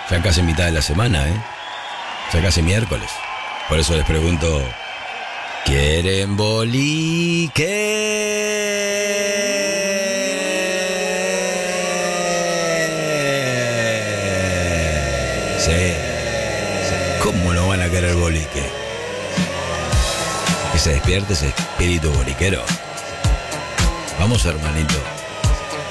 Ya casi mitad de la semana, ¿eh? Ya casi miércoles. Por eso les pregunto, ¿quieren bolique? Sí. ¿Cómo no van a querer bolique? Que se despierte ese espíritu boliquero. Vamos, hermanito.